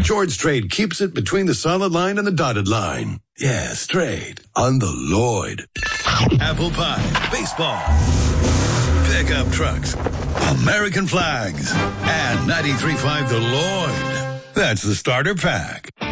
George Strait keeps it between the solid line and the dotted line. Yeah, straight. On the Lloyd. Apple pie, baseball, pickup trucks, American flags, and 93.5 The Lloyd. That's the starter pack.